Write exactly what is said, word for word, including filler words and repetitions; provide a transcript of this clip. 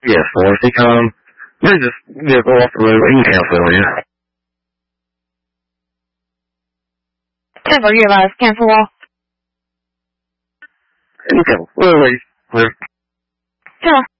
Yes, Morrissey. Um, this is vehicle off the road. We can cancel it, yeah. ten four, you advise cancel off. Okay, we'll wait. We're... Sure.